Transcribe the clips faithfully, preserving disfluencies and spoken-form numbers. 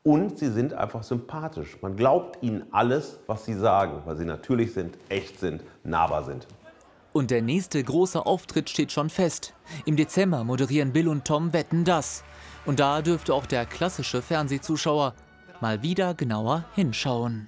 Und sie sind einfach sympathisch. Man glaubt ihnen alles, was sie sagen, weil sie natürlich sind, echt sind, nahbar sind. Und der nächste große Auftritt steht schon fest. Im Dezember moderieren Bill und Tom Wetten, dass. Und da dürfte auch der klassische Fernsehzuschauer mal wieder genauer hinschauen.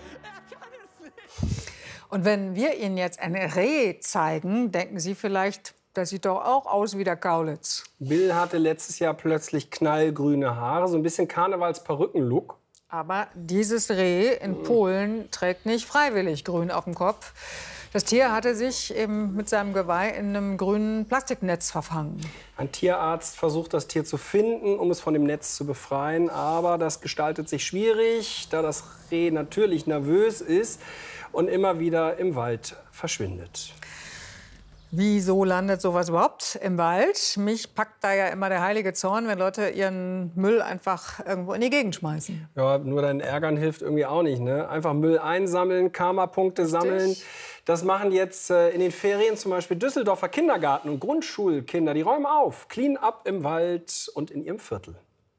Und wenn wir Ihnen jetzt ein Reh zeigen, denken Sie vielleicht, das sieht doch auch aus wie der Kaulitz. Bill hatte letztes Jahr plötzlich knallgrüne Haare, so ein bisschen Karnevals-Perücken-Look. Aber dieses Reh in Polen trägt nicht freiwillig grün auf dem Kopf. Das Tier hatte sich eben mit seinem Geweih in einem grünen Plastiknetz verfangen. Ein Tierarzt versucht, das Tier zu finden, um es von dem Netz zu befreien. Aber das gestaltet sich schwierig, da das Reh natürlich nervös ist und immer wieder im Wald verschwindet. Wieso landet sowas überhaupt im Wald? Mich packt da ja immer der heilige Zorn, wenn Leute ihren Müll einfach irgendwo in die Gegend schmeißen. Ja, nur dein Ärgern hilft irgendwie auch nicht, ne? Einfach Müll einsammeln, Karma-Punkte sammeln. Das machen jetzt äh, in den Ferien zum Beispiel Düsseldorfer Kindergarten- und Grundschulkinder. Die räumen auf, clean up im Wald und in ihrem Viertel.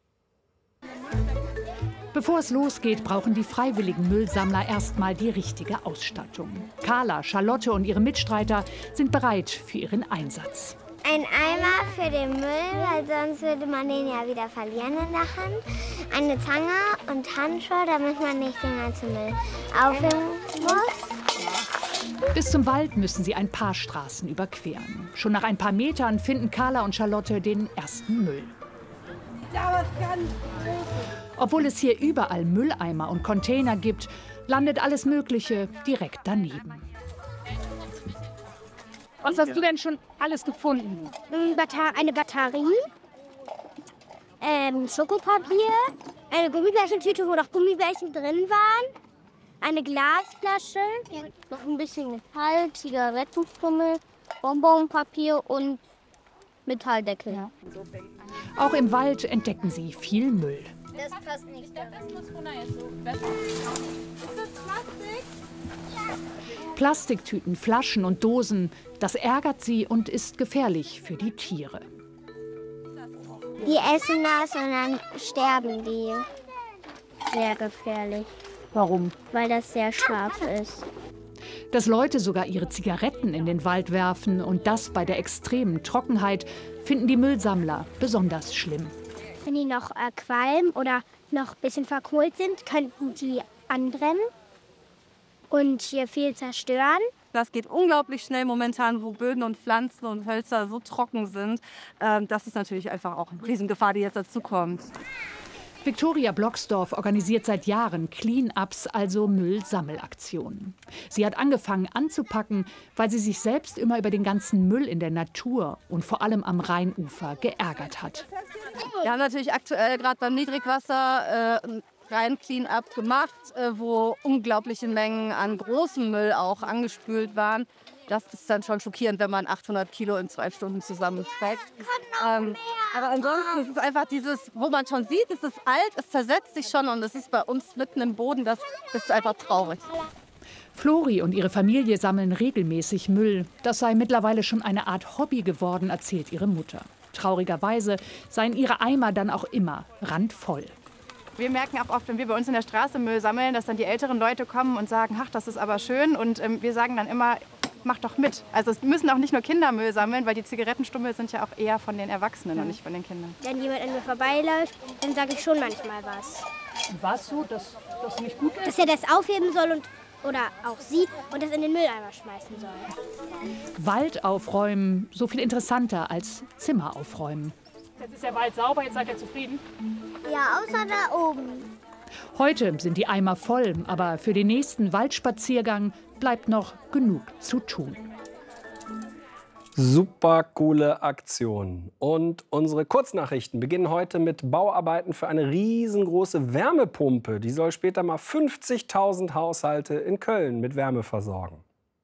Bevor es losgeht, brauchen die freiwilligen Müllsammler erstmal die richtige Ausstattung. Carla, Charlotte und ihre Mitstreiter sind bereit für ihren Einsatz. Ein Eimer für den Müll, weil sonst würde man den ja wieder verlieren in der Hand. Eine Zange und Handschuhe, damit man nicht den ganzen Müll aufhängen muss. Bis zum Wald müssen sie ein paar Straßen überqueren. Schon nach ein paar Metern finden Carla und Charlotte den ersten Müll. Obwohl es hier überall Mülleimer und Container gibt, landet alles Mögliche direkt daneben. Was hast du denn schon alles gefunden? Eine Batterie, ähm, Schokopapier, eine Gummibärchentüte, wo noch Gummibärchen drin waren, eine Glasflasche, noch ein bisschen Metall, Zigarettenstummel, Bonbonpapier und Metalldeckel. Ja. Auch im Wald entdecken sie viel Müll. Das passt nicht. Das muss runter jetzt so besser. Ist das Plastik? Plastiktüten, Flaschen und Dosen, das ärgert sie und ist gefährlich für die Tiere. Die essen das und dann sterben die. Sehr gefährlich. Warum? Weil das sehr scharf ist. Dass Leute sogar ihre Zigaretten in den Wald werfen und das bei der extremen Trockenheit, finden die Müllsammler besonders schlimm. Wenn die noch äh, qualmen oder noch ein bisschen verkohlt sind, könnten die anbrennen und hier viel zerstören. Das geht unglaublich schnell momentan, wo Böden und Pflanzen und Hölzer so trocken sind. Ähm, das ist natürlich einfach auch eine Riesengefahr, die jetzt dazu kommt. Viktoria Blocksdorf organisiert seit Jahren Clean-ups, also Müllsammelaktionen. Sie hat angefangen anzupacken, weil sie sich selbst immer über den ganzen Müll in der Natur und vor allem am Rheinufer geärgert hat. Wir haben natürlich aktuell gerade beim Niedrigwasser äh, rein Clean-up gemacht, äh, wo unglaubliche Mengen an großem Müll auch angespült waren. Das ist dann schon schockierend, wenn man achthundert Kilo in zwei Stunden zusammenträgt. Ähm, aber ansonsten ist es einfach dieses, wo man schon sieht, es ist alt, es zersetzt sich schon und es ist bei uns mitten im Boden, das, das ist einfach traurig. Flori und ihre Familie sammeln regelmäßig Müll. Das sei mittlerweile schon eine Art Hobby geworden, erzählt ihre Mutter. Traurigerweise seien ihre Eimer dann auch immer randvoll. Wir merken auch oft, wenn wir bei uns in der Straße Müll sammeln, dass dann die älteren Leute kommen und sagen, ach, das ist aber schön. Und ähm, wir sagen dann immer, mach doch mit. Also es müssen auch nicht nur Kinder Müll sammeln, weil die Zigarettenstummel sind ja auch eher von den Erwachsenen und nicht von den Kindern. Wenn jemand an mir vorbeiläuft, dann sage ich schon manchmal was. Und was so, dass das nicht gut ist? Dass er das aufheben soll und, oder auch sie und das in den Mülleimer schmeißen soll. Wald aufräumen, so viel interessanter als Zimmer aufräumen. Jetzt ist der Wald sauber, jetzt seid ihr zufrieden? Ja, außer da oben. Heute sind die Eimer voll, aber für den nächsten Waldspaziergang bleibt noch genug zu tun. Super coole Aktion. Und unsere Kurznachrichten beginnen heute mit Bauarbeiten für eine riesengroße Wärmepumpe. Die soll später mal fünfzigtausend Haushalte in Köln mit Wärme versorgen.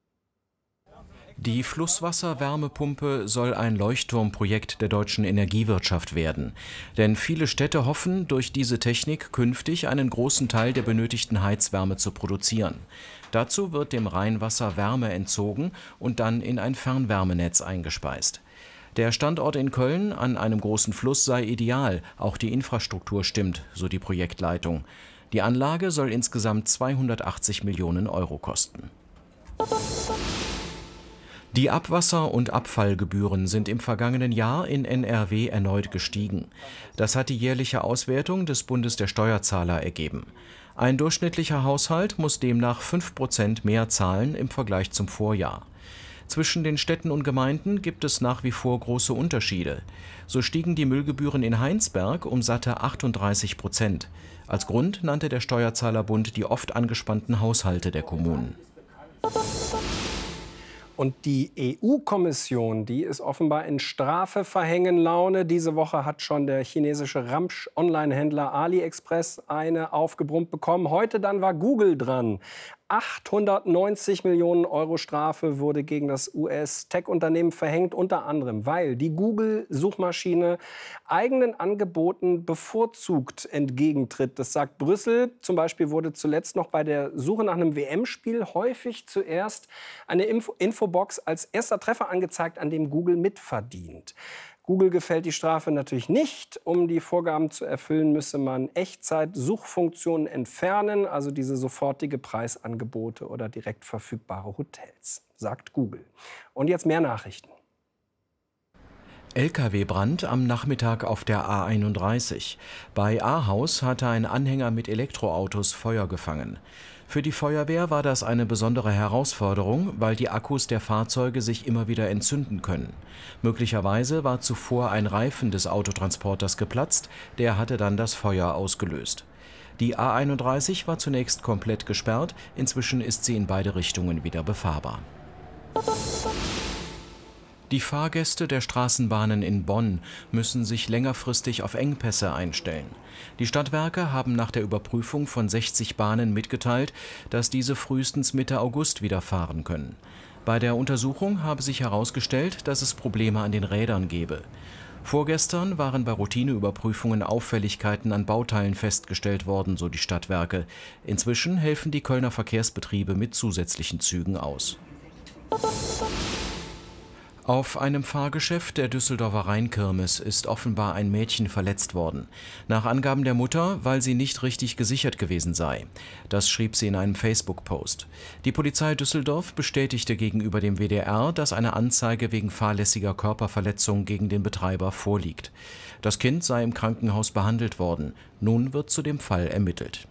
Die Flusswasserwärmepumpe soll ein Leuchtturmprojekt der deutschen Energiewirtschaft werden. Denn viele Städte hoffen, durch diese Technik künftig einen großen Teil der benötigten Heizwärme zu produzieren. Dazu wird dem Rheinwasser Wärme entzogen und dann in ein Fernwärmenetz eingespeist. Der Standort in Köln an einem großen Fluss sei ideal, auch die Infrastruktur stimmt, so die Projektleitung. Die Anlage soll insgesamt zweihundertachtzig Millionen Euro kosten. Die Abwasser- und Abfallgebühren sind im vergangenen Jahr in N R W erneut gestiegen. Das hat die jährliche Auswertung des Bundes der Steuerzahler ergeben. Ein durchschnittlicher Haushalt muss demnach fünf Prozent mehr zahlen im Vergleich zum Vorjahr. Zwischen den Städten und Gemeinden gibt es nach wie vor große Unterschiede. So stiegen die Müllgebühren in Heinsberg um satte achtunddreißig Prozent. Als Grund nannte der Steuerzahlerbund die oft angespannten Haushalte der Kommunen. Und die E U-Kommission, die ist offenbar in Strafe verhängen Laune. Diese Woche hat schon der chinesische Ramsch-Online-Händler AliExpress eine aufgebrummt bekommen. Heute dann war Google dran. achthundertneunzig Millionen Euro Strafe wurde gegen das U S-Tech-Unternehmen verhängt, unter anderem, weil die Google-Suchmaschine eigenen Angeboten bevorzugt entgegentritt. Das sagt Brüssel. Zum Beispiel wurde zuletzt noch bei der Suche nach einem W M-Spiel häufig zuerst eine Info- Infobox als erster Treffer angezeigt, an dem Google mitverdient. Google gefällt die Strafe natürlich nicht. Um die Vorgaben zu erfüllen, müsse man Echtzeit-Suchfunktionen entfernen, also diese sofortige Preisangebote oder direkt verfügbare Hotels, sagt Google. Und jetzt mehr Nachrichten. L K W-Brand am Nachmittag auf der A einunddreißig. Bei Ahaus hatte ein Anhänger mit Elektroautos Feuer gefangen. Für die Feuerwehr war das eine besondere Herausforderung, weil die Akkus der Fahrzeuge sich immer wieder entzünden können. Möglicherweise war zuvor ein Reifen des Autotransporters geplatzt, der hatte dann das Feuer ausgelöst. Die A einunddreißig war zunächst komplett gesperrt, inzwischen ist sie in beide Richtungen wieder befahrbar. Die Fahrgäste der Straßenbahnen in Bonn müssen sich längerfristig auf Engpässe einstellen. Die Stadtwerke haben nach der Überprüfung von sechzig Bahnen mitgeteilt, dass diese frühestens Mitte August wieder fahren können. Bei der Untersuchung habe sich herausgestellt, dass es Probleme an den Rädern gebe. Vorgestern waren bei Routineüberprüfungen Auffälligkeiten an Bauteilen festgestellt worden, so die Stadtwerke. Inzwischen helfen die Kölner Verkehrsbetriebe mit zusätzlichen Zügen aus. Auf einem Fahrgeschäft der Düsseldorfer Rheinkirmes ist offenbar ein Mädchen verletzt worden. Nach Angaben der Mutter, weil sie nicht richtig gesichert gewesen sei. Das schrieb sie in einem Facebook-Post. Die Polizei Düsseldorf bestätigte gegenüber dem W D R, dass eine Anzeige wegen fahrlässiger Körperverletzung gegen den Betreiber vorliegt. Das Kind sei im Krankenhaus behandelt worden. Nun wird zu dem Fall ermittelt.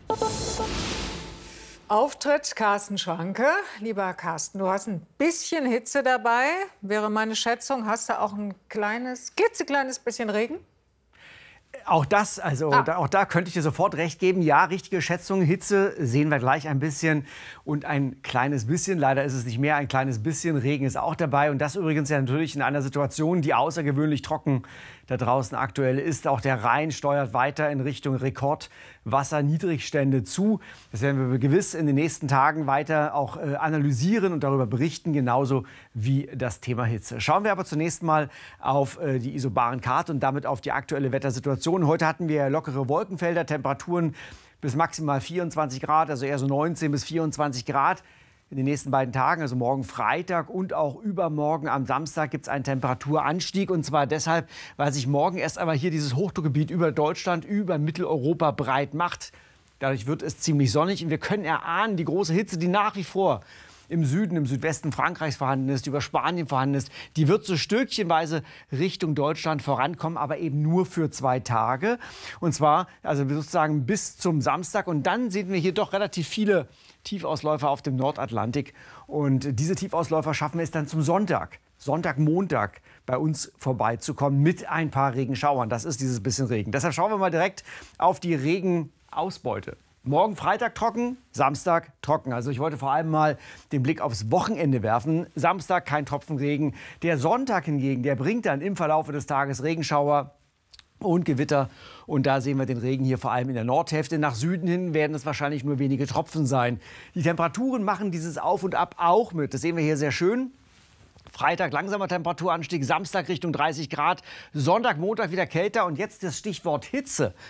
Auftritt Carsten Schwanke. Lieber Carsten, du hast ein bisschen Hitze dabei. Wäre meine Schätzung, hast du auch ein kleines, klitzekleines bisschen Regen? Auch das, also ah. da, auch da könnte ich dir sofort recht geben. Ja, richtige Schätzung. Hitze sehen wir gleich ein bisschen und ein kleines bisschen. Leider ist es nicht mehr, ein kleines bisschen. Regen ist auch dabei. Und das übrigens ja natürlich in einer Situation, die außergewöhnlich trocken da draußen aktuell ist. Auch der Rhein steuert weiter in Richtung Rekordwasserniedrigstände zu. Das werden wir gewiss in den nächsten Tagen weiter auch äh, analysieren und darüber berichten, genauso wie das Thema Hitze. Schauen wir aber zunächst mal auf äh, die isobaren Karte und damit auf die aktuelle Wettersituation. Heute hatten wir lockere Wolkenfelder, Temperaturen bis maximal vierundzwanzig Grad, also eher so neunzehn bis vierundzwanzig Grad. In den nächsten beiden Tagen, also morgen Freitag und auch übermorgen am Samstag, gibt es einen Temperaturanstieg. Und zwar deshalb, weil sich morgen erst einmal hier dieses Hochdruckgebiet über Deutschland, über Mitteleuropa breit macht. Dadurch wird es ziemlich sonnig und wir können erahnen, die große Hitze, die nach wie vor im Süden, im Südwesten Frankreichs vorhanden ist, über Spanien vorhanden ist, die wird so stückchenweise Richtung Deutschland vorankommen, aber eben nur für zwei Tage. Und zwar also sozusagen bis zum Samstag. Und dann sehen wir hier doch relativ viele Tiefausläufer auf dem Nordatlantik. Und diese Tiefausläufer schaffen es dann zum Sonntag, Sonntag, Montag bei uns vorbeizukommen mit ein paar Regenschauern. Das ist dieses bisschen Regen. Deshalb schauen wir mal direkt auf die Regenausbeute. Morgen Freitag trocken, Samstag trocken. Also ich wollte vor allem mal den Blick aufs Wochenende werfen. Samstag kein Tropfen Regen. Der Sonntag hingegen, der bringt dann im Verlauf des Tages Regenschauer und Gewitter. Und da sehen wir den Regen hier vor allem in der Nordhälfte. Nach Süden hin werden es wahrscheinlich nur wenige Tropfen sein. Die Temperaturen machen dieses Auf und Ab auch mit. Das sehen wir hier sehr schön. Freitag langsamer Temperaturanstieg, Samstag Richtung dreißig Grad, Sonntag, Montag wieder kälter. Und jetzt das Stichwort Hitze.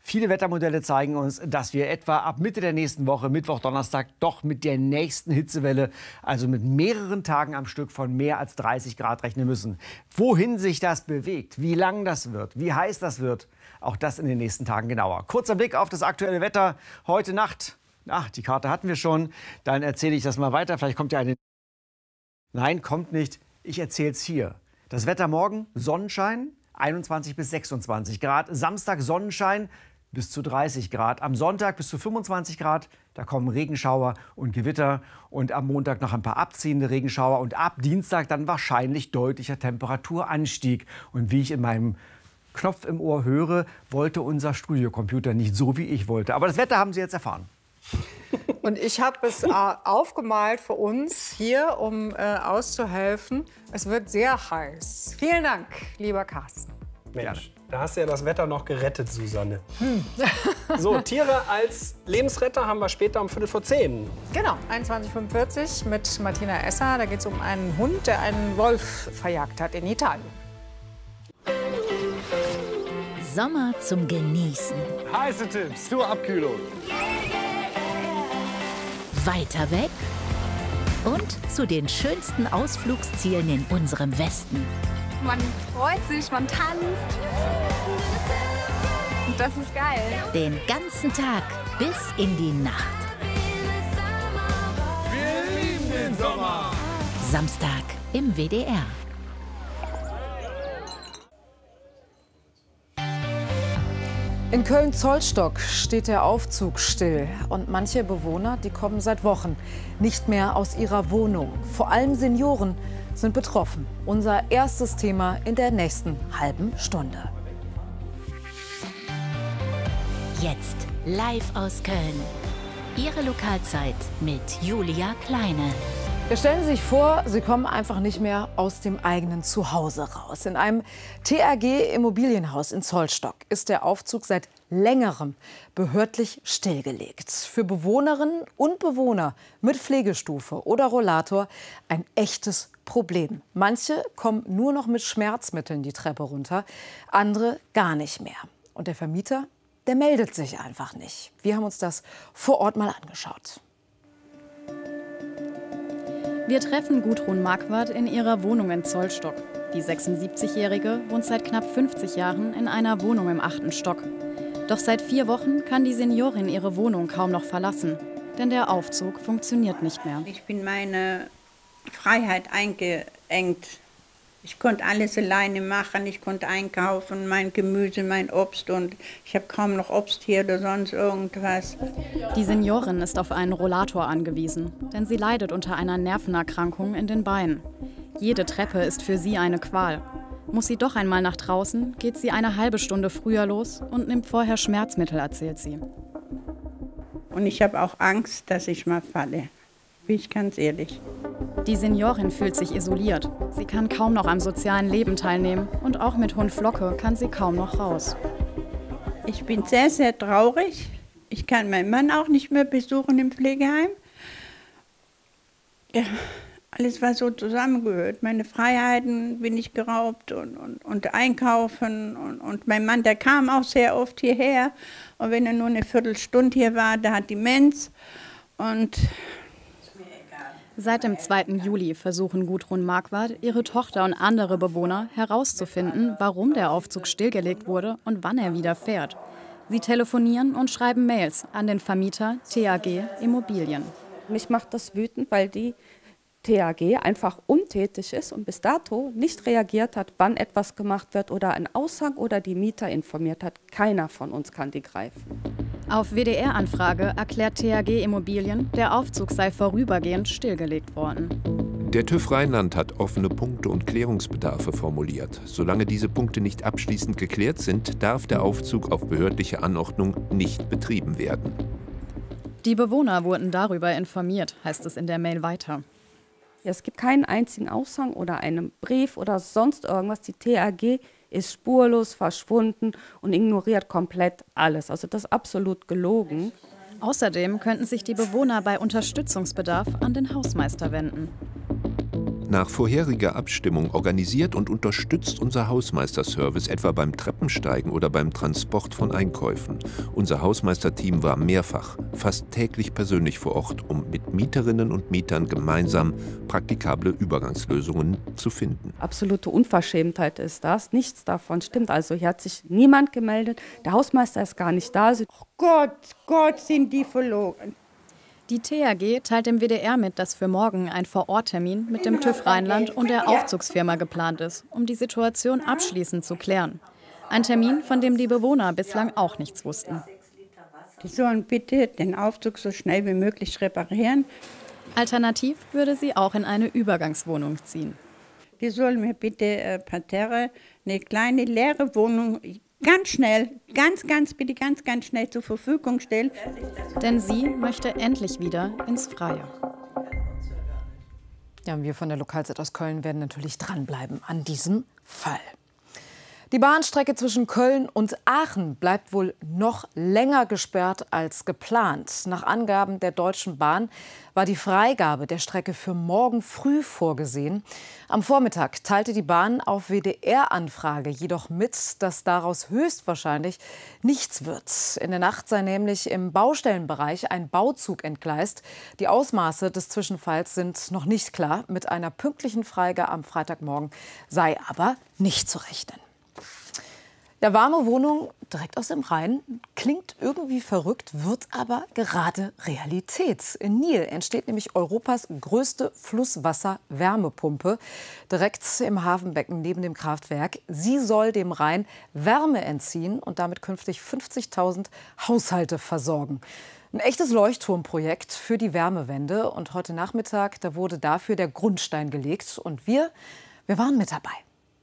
Viele Wettermodelle zeigen uns, dass wir etwa ab Mitte der nächsten Woche, Mittwoch, Donnerstag, doch mit der nächsten Hitzewelle, also mit mehreren Tagen am Stück von mehr als dreißig Grad rechnen müssen. Wohin sich das bewegt, wie lang das wird, wie heiß das wird, auch das in den nächsten Tagen genauer. Kurzer Blick auf das aktuelle Wetter heute Nacht. Ach, die Karte hatten wir schon. Dann erzähle ich das mal weiter. Vielleicht kommt ja eine... Nein, kommt nicht. Ich erzähle es hier. Das Wetter morgen, Sonnenschein, einundzwanzig bis sechsundzwanzig Grad. Samstag Sonnenschein bis zu dreißig Grad. Am Sonntag bis zu fünfundzwanzig Grad. Da kommen Regenschauer und Gewitter. Und am Montag noch ein paar abziehende Regenschauer. Und ab Dienstag dann wahrscheinlich deutlicher Temperaturanstieg. Und wie ich in meinem Knopf im Ohr höre, wollte unser Studiocomputer nicht so, wie ich wollte. Aber das Wetter haben Sie jetzt erfahren. Und ich habe es äh, aufgemalt für uns hier, um äh, auszuhelfen. Es wird sehr heiß. Vielen Dank, lieber Carsten. Mensch, da hast du ja das Wetter noch gerettet, Susanne. Hm. So, Tiere als Lebensretter haben wir später um Viertel vor zehn. Genau, einundzwanzig Uhr fünfundvierzig mit Martina Esser. Da geht es um einen Hund, der einen Wolf verjagt hat in Italien. Sommer zum Genießen. Heiße Tipps zur Abkühlung. Weiter weg und zu den schönsten Ausflugszielen in unserem Westen. Man freut sich, man tanzt. Und das ist geil. Den ganzen Tag bis in die Nacht. Wir lieben den Sommer. Samstag im W D R. In Köln-Zollstock steht der Aufzug still. Und manche Bewohner, die kommen seit Wochen nicht mehr aus ihrer Wohnung. Vor allem Senioren sind betroffen. Unser erstes Thema in der nächsten halben Stunde. Jetzt live aus Köln. Ihre Lokalzeit mit Julia Kleine. Ja, stellen Sie sich vor, Sie kommen einfach nicht mehr aus dem eigenen Zuhause raus. In einem T A G-Immobilienhaus in Zollstock ist der Aufzug seit längerem behördlich stillgelegt. Für Bewohnerinnen und Bewohner mit Pflegestufe oder Rollator ein echtes Problem. Manche kommen nur noch mit Schmerzmitteln die Treppe runter, andere gar nicht mehr. Und der Vermieter, der meldet sich einfach nicht. Wir haben uns das vor Ort mal angeschaut. Wir treffen Gudrun Marquardt in ihrer Wohnung in Zollstock. Die sechsundsiebzigjährige wohnt seit knapp fünfzig Jahren in einer Wohnung im achten Stock. Doch seit vier Wochen kann die Seniorin ihre Wohnung kaum noch verlassen. Denn der Aufzug funktioniert nicht mehr. Ich bin meine Freiheit eingeengt. Ich konnte alles alleine machen, ich konnte einkaufen, mein Gemüse, mein Obst und ich habe kaum noch Obst hier oder sonst irgendwas. Die Seniorin ist auf einen Rollator angewiesen, denn sie leidet unter einer Nervenerkrankung in den Beinen. Jede Treppe ist für sie eine Qual. Muss sie doch einmal nach draußen, geht sie eine halbe Stunde früher los und nimmt vorher Schmerzmittel, erzählt sie. Und ich habe auch Angst, dass ich mal falle, bin ich ganz ehrlich. Die Seniorin fühlt sich isoliert. Sie kann kaum noch am sozialen Leben teilnehmen und auch mit Hund Flocke kann sie kaum noch raus. Ich bin sehr, sehr traurig. Ich kann meinen Mann auch nicht mehr besuchen im Pflegeheim. Ja, alles, was so zusammengehört. Meine Freiheiten bin ich geraubt und, und, und einkaufen. Und, und mein Mann, der kam auch sehr oft hierher. Und wenn er nur eine Viertelstunde hier war, der hat Demenz. Und seit dem zweiten Juli versuchen Gudrun Marquardt, ihre Tochter und andere Bewohner herauszufinden, warum der Aufzug stillgelegt wurde und wann er wieder fährt. Sie telefonieren und schreiben Mails an den Vermieter T A G Immobilien. Mich macht das wütend, weil die T A G einfach untätig ist und bis dato nicht reagiert hat, wann etwas gemacht wird oder ein Aushang oder die Mieter informiert hat. Keiner von uns kann die greifen. Auf W D R-Anfrage erklärt T A G Immobilien, der Aufzug sei vorübergehend stillgelegt worden. Der TÜV Rheinland hat offene Punkte und Klärungsbedarfe formuliert. Solange diese Punkte nicht abschließend geklärt sind, darf der Aufzug auf behördliche Anordnung nicht betrieben werden. Die Bewohner wurden darüber informiert, heißt es in der Mail weiter. Ja, es gibt keinen einzigen Aushang oder einen Brief oder sonst irgendwas. Die T A G ist spurlos verschwunden und ignoriert komplett alles. Also das ist absolut gelogen. Außerdem könnten sich die Bewohner bei Unterstützungsbedarf an den Hausmeister wenden. Nach vorheriger Abstimmung organisiert und unterstützt unser Hausmeisterservice etwa beim Treppensteigen oder beim Transport von Einkäufen. Unser Hausmeisterteam war mehrfach, fast täglich persönlich vor Ort, um mit Mieterinnen und Mietern gemeinsam praktikable Übergangslösungen zu finden. Absolute Unverschämtheit ist das. Nichts davon stimmt. Also hier hat sich niemand gemeldet. Der Hausmeister ist gar nicht da. Oh Gott, Gott, sind die verloren. Die T A G teilt dem W D R mit, dass für morgen ein Vor-Ort-Termin mit dem TÜV Rheinland und der Aufzugsfirma geplant ist, um die Situation abschließend zu klären. Ein Termin, von dem die Bewohner bislang auch nichts wussten. Die sollen bitte den Aufzug so schnell wie möglich reparieren. Alternativ würde sie auch in eine Übergangswohnung ziehen. Die sollen mir bitte äh, parterre eine kleine leere Wohnung ganz schnell, ganz, ganz, bitte ganz, ganz schnell zur Verfügung stellen. Denn sie möchte endlich wieder ins Freie. Ja, und wir von der Lokalzeit aus Köln werden natürlich dranbleiben an diesem Fall. Die Bahnstrecke zwischen Köln und Aachen bleibt wohl noch länger gesperrt als geplant. Nach Angaben der Deutschen Bahn war die Freigabe der Strecke für morgen früh vorgesehen. Am Vormittag teilte die Bahn auf W D R-Anfrage jedoch mit, dass daraus höchstwahrscheinlich nichts wird. In der Nacht sei nämlich im Baustellenbereich ein Bauzug entgleist. Die Ausmaße des Zwischenfalls sind noch nicht klar. Mit einer pünktlichen Freigabe am Freitagmorgen sei aber nicht zu rechnen. Ja, warme Wohnung direkt aus dem Rhein klingt irgendwie verrückt, wird aber gerade Realität. In Nil entsteht nämlich Europas größte Flusswasser-Wärmepumpe direkt im Hafenbecken neben dem Kraftwerk. Sie soll dem Rhein Wärme entziehen und damit künftig fünfzigtausend Haushalte versorgen. Ein echtes Leuchtturmprojekt für die Wärmewende. Und heute Nachmittag, da wurde dafür der Grundstein gelegt. Und wir, wir waren mit dabei.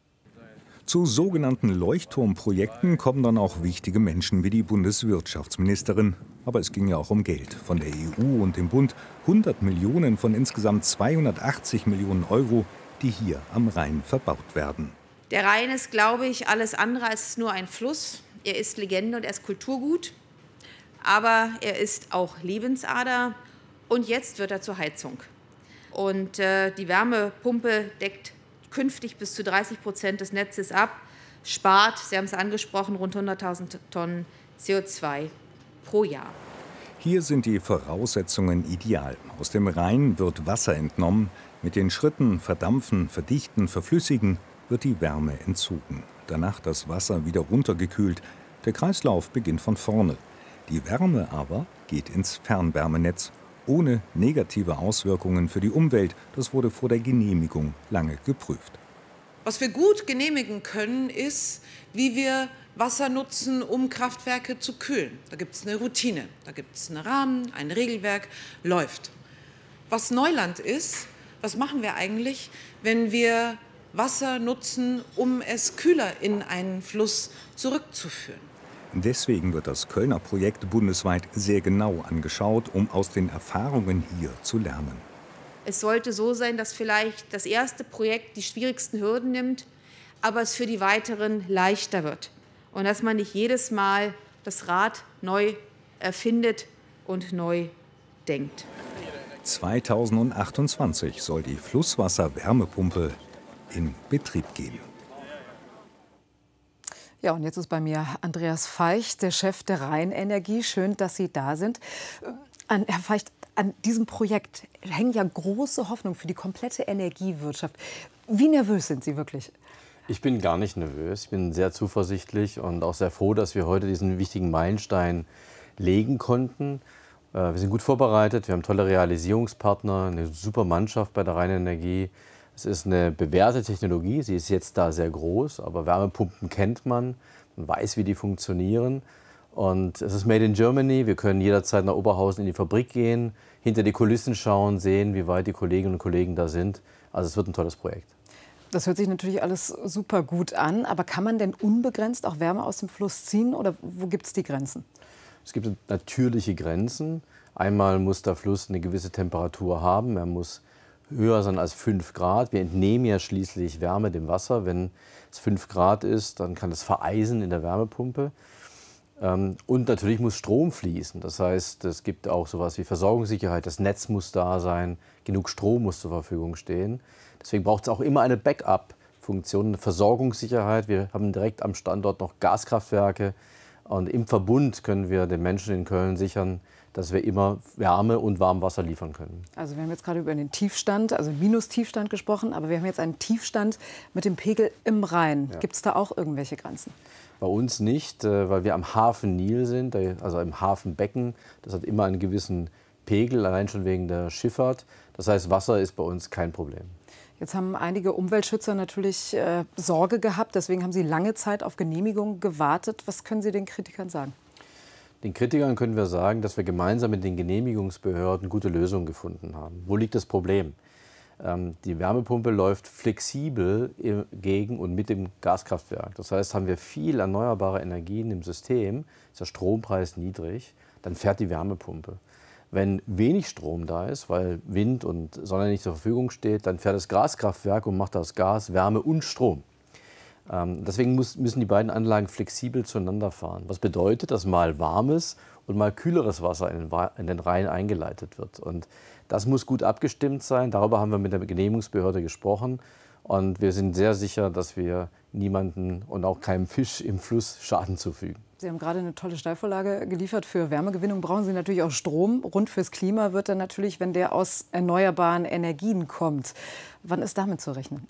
Zu sogenannten Leuchtturmprojekten kommen dann auch wichtige Menschen wie die Bundeswirtschaftsministerin. Aber es ging ja auch um Geld. Von der E U und dem Bund hundert Millionen von insgesamt zweihundertachtzig Millionen Euro, die hier am Rhein verbaut werden. Der Rhein ist, glaube ich, alles andere als nur ein Fluss. Er ist Legende und er ist Kulturgut. Aber er ist auch Lebensader. Und jetzt wird er zur Heizung. Und äh, die Wärmepumpe deckt künftig bis zu dreißig Prozent des Netzes ab, spart, Sie haben es angesprochen, rund hunderttausend Tonnen C O zwei pro Jahr. Hier sind die Voraussetzungen ideal. Aus dem Rhein wird Wasser entnommen. Mit den Schritten verdampfen, verdichten, verflüssigen wird die Wärme entzogen. Danach das Wasser wieder runtergekühlt. Der Kreislauf beginnt von vorne. Die Wärme aber geht ins Fernwärmenetz. Ohne negative Auswirkungen für die Umwelt. Das wurde vor der Genehmigung lange geprüft. Was wir gut genehmigen können, ist, wie wir Wasser nutzen, um Kraftwerke zu kühlen. Da gibt es eine Routine, da gibt es einen Rahmen, ein Regelwerk, läuft. Was Neuland ist, was machen wir eigentlich, wenn wir Wasser nutzen, um es kühler in einen Fluss zurückzuführen? Deswegen wird das Kölner Projekt bundesweit sehr genau angeschaut, um aus den Erfahrungen hier zu lernen. Es sollte so sein, dass vielleicht das erste Projekt die schwierigsten Hürden nimmt, aber es für die weiteren leichter wird. Und dass man nicht jedes Mal das Rad neu erfindet und neu denkt. zweitausendachtundzwanzig soll die Flusswasser-Wärmepumpe in Betrieb gehen. Ja, und jetzt ist bei mir Andreas Feicht, der Chef der Rheinenergie. Schön, dass Sie da sind. An, Herr Feicht, an diesem Projekt hängen ja große Hoffnungen für die komplette Energiewirtschaft. Wie nervös sind Sie wirklich? Ich bin gar nicht nervös. Ich bin sehr zuversichtlich und auch sehr froh, dass wir heute diesen wichtigen Meilenstein legen konnten. Wir sind gut vorbereitet, wir haben tolle Realisierungspartner, eine super Mannschaft bei der Rheinenergie. Es ist eine bewährte Technologie, sie ist jetzt da sehr groß, aber Wärmepumpen kennt man, man weiß, wie die funktionieren. Und es ist made in Germany, wir können jederzeit nach Oberhausen in die Fabrik gehen, hinter die Kulissen schauen, sehen, wie weit die Kolleginnen und Kollegen da sind. Also es wird ein tolles Projekt. Das hört sich natürlich alles super gut an, aber kann man denn unbegrenzt auch Wärme aus dem Fluss ziehen oder wo gibt es die Grenzen? Es gibt natürliche Grenzen. Einmal muss der Fluss eine gewisse Temperatur haben, er muss höher sein als fünf Grad. Wir entnehmen ja schließlich Wärme dem Wasser. Wenn es fünf Grad ist, dann kann es vereisen in der Wärmepumpe. Und natürlich muss Strom fließen. Das heißt, es gibt auch sowas wie Versorgungssicherheit. Das Netz muss da sein, genug Strom muss zur Verfügung stehen. Deswegen braucht es auch immer eine Backup-Funktion, eine Versorgungssicherheit. Wir haben direkt am Standort noch Gaskraftwerke. Und im Verbund können wir den Menschen in Köln sichern, dass wir immer Wärme und Warmwasser liefern können. Also wir haben jetzt gerade über den Tiefstand, also Minustiefstand gesprochen, aber wir haben jetzt einen Tiefstand mit dem Pegel im Rhein. Ja. Gibt es da auch irgendwelche Grenzen? Bei uns nicht, weil wir am Hafen Nil sind, also im Hafenbecken. Das hat immer einen gewissen Pegel, allein schon wegen der Schifffahrt. Das heißt, Wasser ist bei uns kein Problem. Jetzt haben einige Umweltschützer natürlich äh, Sorge gehabt. Deswegen haben sie lange Zeit auf Genehmigung gewartet. Was können Sie den Kritikern sagen? Den Kritikern können wir sagen, dass wir gemeinsam mit den Genehmigungsbehörden gute Lösungen gefunden haben. Wo liegt das Problem? Ähm, die Wärmepumpe läuft flexibel gegen und mit dem Gaskraftwerk. Das heißt, haben wir viel erneuerbare Energien im System, ist der Strompreis niedrig, dann fährt die Wärmepumpe. Wenn wenig Strom da ist, weil Wind und Sonne nicht zur Verfügung steht, dann fährt das Gaskraftwerk und macht aus Gas Wärme und Strom. Ähm, deswegen muss, müssen die beiden Anlagen flexibel zueinander fahren. Was bedeutet, dass mal warmes und mal kühleres Wasser in den, in den Rhein eingeleitet wird. Und das muss gut abgestimmt sein. Darüber haben wir mit der Genehmigungsbehörde gesprochen. Und wir sind sehr sicher, dass wir niemanden und auch keinem Fisch im Fluss Schaden zufügen. Sie haben gerade eine tolle Steilvorlage geliefert. Für Wärmegewinnung brauchen Sie natürlich auch Strom. Rund fürs Klima wird dann natürlich, wenn der aus erneuerbaren Energien kommt. Wann ist damit zu rechnen?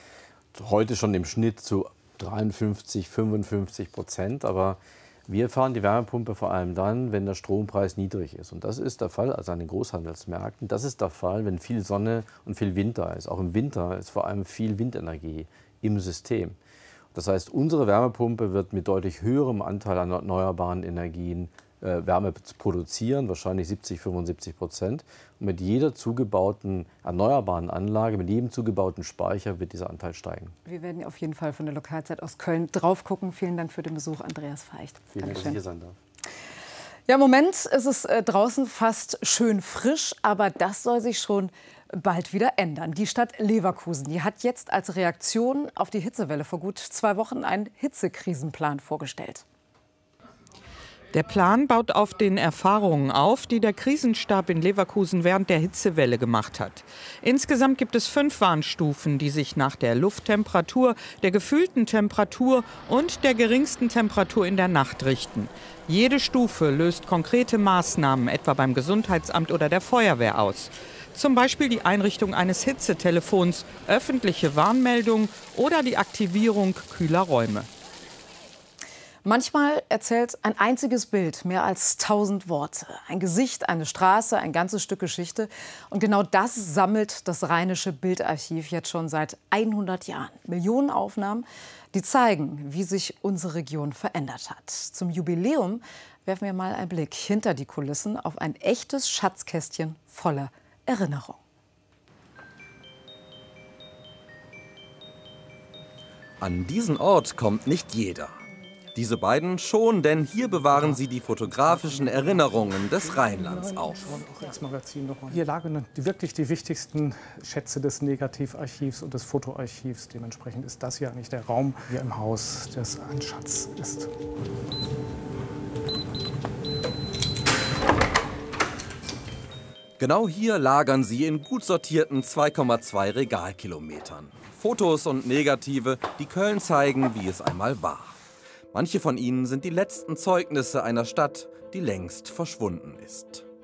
Heute schon im Schnitt zu dreiundfünfzig, fünfundfünfzig Prozent. Aber wir fahren die Wärmepumpe vor allem dann, wenn der Strompreis niedrig ist. Und das ist der Fall, also an den Großhandelsmärkten. Das ist der Fall, wenn viel Sonne und viel Wind da ist. Auch im Winter ist vor allem viel Windenergie im System. Das heißt, unsere Wärmepumpe wird mit deutlich höherem Anteil an erneuerbaren Energien äh, Wärme produzieren, wahrscheinlich siebzig, fünfundsiebzig Prozent. Und mit jeder zugebauten erneuerbaren Anlage, mit jedem zugebauten Speicher wird dieser Anteil steigen. Wir werden auf jeden Fall von der Lokalzeit aus Köln drauf gucken. Vielen Dank für den Besuch, Andreas Feicht. Vielen Dank, dass ich hier sein darf. Ja, im Moment ist es äh, draußen fast schön frisch, aber das soll sich schon bald wieder ändern. Die Stadt Leverkusen, die hat jetzt als Reaktion auf die Hitzewelle vor gut zwei Wochen einen Hitzekrisenplan vorgestellt. Der Plan baut auf den Erfahrungen auf, die der Krisenstab in Leverkusen während der Hitzewelle gemacht hat. Insgesamt gibt es fünf Warnstufen, die sich nach der Lufttemperatur, der gefühlten Temperatur und der geringsten Temperatur in der Nacht richten. Jede Stufe löst konkrete Maßnahmen, etwa beim Gesundheitsamt oder der Feuerwehr, aus. Zum Beispiel die Einrichtung eines Hitzetelefons, öffentliche Warnmeldungen oder die Aktivierung kühler Räume. Manchmal erzählt ein einziges Bild mehr als tausend Worte. Ein Gesicht, eine Straße, ein ganzes Stück Geschichte. Und genau das sammelt das Rheinische Bildarchiv jetzt schon seit hundert Jahren. Millionen Aufnahmen, die zeigen, wie sich unsere Region verändert hat. Zum Jubiläum werfen wir mal einen Blick hinter die Kulissen auf ein echtes Schatzkästchen voller Erinnerung. An diesen Ort kommt nicht jeder. Diese beiden schon, denn hier bewahren sie die fotografischen Erinnerungen des Rheinlands auf. Hier lagern die, wirklich die wichtigsten Schätze des Negativarchivs und des Fotoarchivs. Dementsprechend ist das hier eigentlich der Raum hier im Haus, der ein Schatz ist. Genau hier lagern sie in gut sortierten zwei Komma zwei Regalkilometern. Fotos und Negative, die Köln zeigen, wie es einmal war. Manche von ihnen sind die letzten Zeugnisse einer Stadt, die längst verschwunden ist.